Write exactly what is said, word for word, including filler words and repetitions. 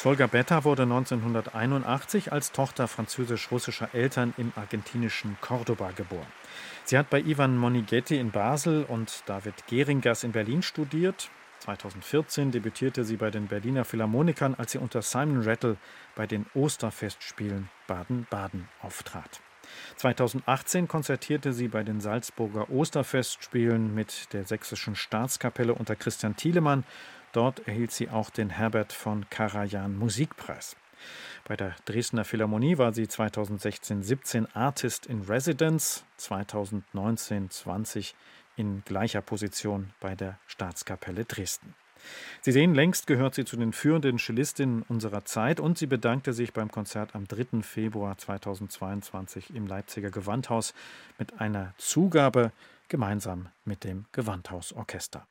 Solga Betta wurde neunzehnhunderteinundachtzig als Tochter französisch-russischer Eltern im argentinischen Córdoba geboren. Sie hat bei Ivan Monighetti in Basel und David Geringers in Berlin studiert. zweitausendvierzehn debütierte sie bei den Berliner Philharmonikern, als sie unter Simon Rattle bei den Osterfestspielen Baden-Baden auftrat. zweitausendachtzehn konzertierte sie bei den Salzburger Osterfestspielen mit der Sächsischen Staatskapelle unter Christian Thielemann. Dort erhielt sie auch den Herbert von Karajan Musikpreis. Bei der Dresdner Philharmonie war sie zweitausendsechzehn siebzehn Artist in Residence, zweitausendneunzehn zwanzig in gleicher Position bei der Staatskapelle Dresden. Sie sehen, längst gehört sie zu den führenden Cellistinnen unserer Zeit und sie bedankte sich beim Konzert am dritten Februar zweitausendzweiundzwanzig im Leipziger Gewandhaus mit einer Zugabe gemeinsam mit dem Gewandhausorchester.